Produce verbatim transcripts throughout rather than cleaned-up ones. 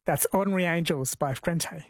That's Ordinary Angels by Frente.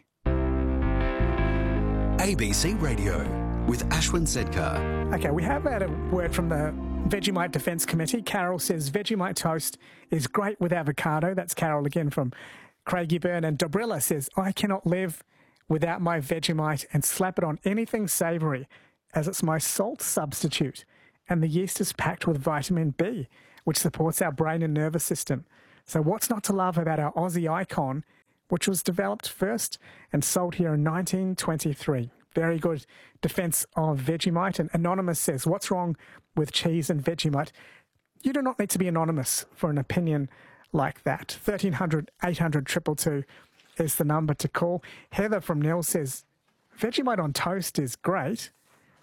A B C Radio with Ashwin Sedkar. Okay, we have had a word from the Vegemite Defence Committee. Carol says Vegemite toast is great with avocado. That's Carol again from Craigieburn. And Dobrilla says, I cannot live without my Vegemite and slap it on anything savoury as it's my salt substitute. And the yeast is packed with vitamin B, which supports our brain and nervous system. So what's not to love about our Aussie icon, which was developed first and sold here in nineteen twenty-three. Very good defence of Vegemite. And Anonymous says, what's wrong with cheese and Vegemite? You do not need to be anonymous for an opinion like that. thirteen hundred, eight hundred, two two two is the number to call. Heather from Nil says, Vegemite on toast is great.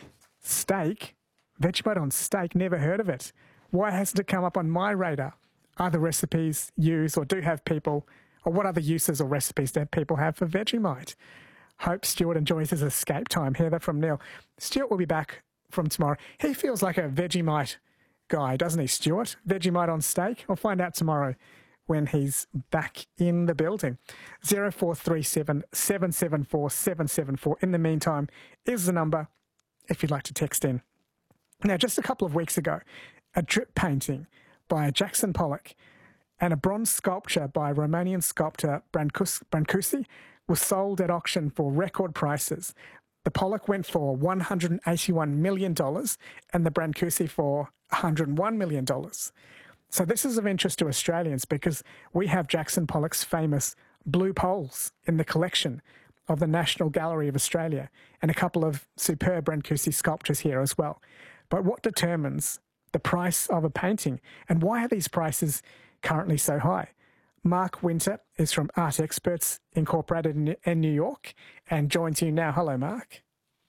Steak? Vegemite on steak? Never heard of it. Why hasn't it come up on my radar? Other recipes use or do have people... Or what other uses or recipes do people have for Vegemite? Hope Stuart enjoys his escape time. Heather from Neil. Stuart will be back from tomorrow. He feels like a Vegemite guy, doesn't he, Stuart? Vegemite on steak? I'll find out tomorrow when he's back in the building. zero four three seven, seven seven four, seven seven four. In the meantime, is the number if you'd like to text in. Now, just a couple of weeks ago, a drip painting by Jackson Pollock and a bronze sculpture by Romanian sculptor Brancusi Brancusi was sold at auction for record prices. The Pollock went for one hundred eighty-one million dollars and the Brancusi for one hundred one million dollars. So this is of interest to Australians because we have Jackson Pollock's famous blue poles in the collection of the National Gallery of Australia and a couple of superb Brancusi sculptures here as well. But what determines the price of a painting and why are these prices currently so high? Mark Winter is from Art Experts Incorporated in, in New York and joins you now. Hello, Mark.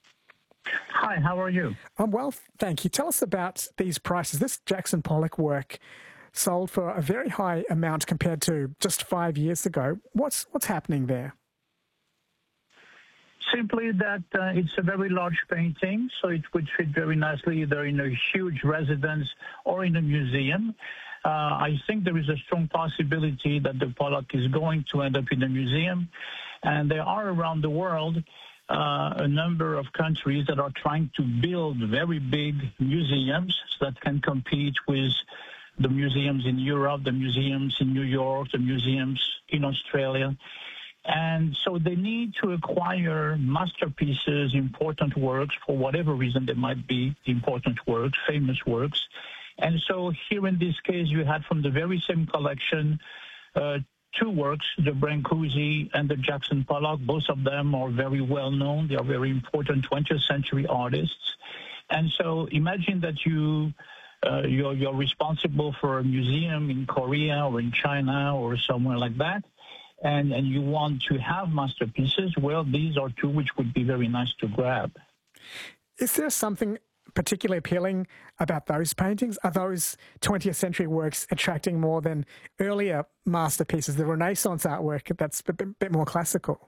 Hi, how are you? I'm well, thank you. Tell us about these prices. This Jackson Pollock work sold for a very high amount compared to just five years ago. What's what's happening there? Simply that uh, it's a very large painting, so it would fit very nicely either in a huge residence or in a museum. Uh, I think there is a strong possibility that the Pollock is going to end up in a museum. And there are around the world uh, a number of countries that are trying to build very big museums that can compete with the museums in Europe, the museums in New York, the museums in Australia. And so they need to acquire masterpieces, important works, for whatever reason they might be important works, famous works. And so here in this case, you had from the very same collection uh, two works, the Brancusi and the Jackson Pollock. Both of them are very well known. They are very important twentieth century artists. And so imagine that you, uh, you're, you're responsible for a museum in Korea or in China or somewhere like that, and, and you want to have masterpieces. Well, these are two which would be very nice to grab. Is there something particularly appealing about those paintings? Are those twentieth century works attracting more than earlier masterpieces, the Renaissance artwork that's a bit, bit more classical?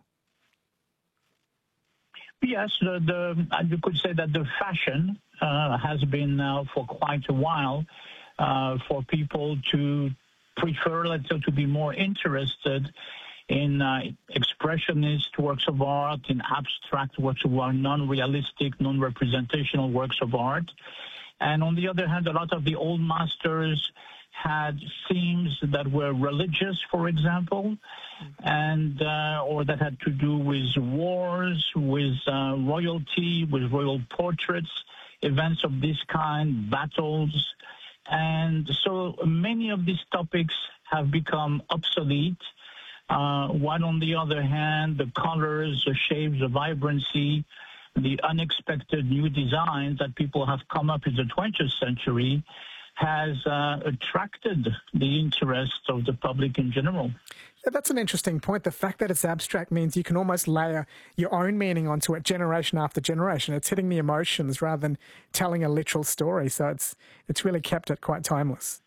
Yes, the, the, you could say that the fashion uh, has been now for quite a while uh, for people to prefer, let's say, to be more interested in uh, expressionist works of art, in abstract works of art, non-realistic, non-representational works of art. And on the other hand, a lot of the old masters had themes that were religious, for example, and uh, or that had to do with wars, with uh, royalty, with royal portraits, events of this kind, battles. And so many of these topics have become obsolete. Uh, while on the other hand, the colors, the shapes, the vibrancy, the unexpected new designs that people have come up in the twentieth century has uh, attracted the interest of the public in general. Yeah, that's an interesting point. The fact that it's abstract means you can almost layer your own meaning onto it generation after generation. It's hitting the emotions rather than telling a literal story. So it's it's really kept it quite timeless.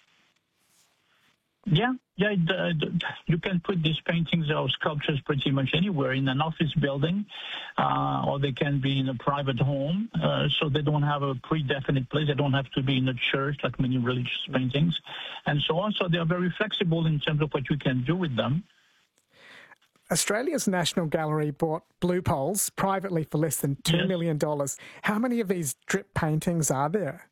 Yeah, yeah. The, the, you can put these paintings or sculptures pretty much anywhere in an office building, uh, or they can be in a private home. Uh, so they don't have a pre-definite place. They don't have to be in a church like many religious paintings, and so on. So they are very flexible in terms of what you can do with them. Australia's National Gallery bought Blue Poles privately for less than two Yes. million dollars. How many of these drip paintings are there?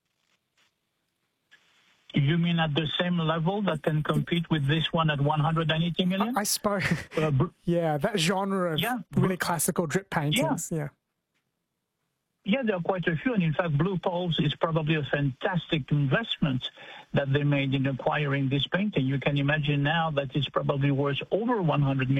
You mean at the same level that can compete with this one at one hundred eighty million? I suppose, Uh, br- yeah, that genre of Yeah. really classical drip paintings. Yeah. Yeah, there are quite a few. And in fact, Blue Poles is probably a fantastic investment that they made in acquiring this painting. You can imagine now that it's probably worth over one hundred million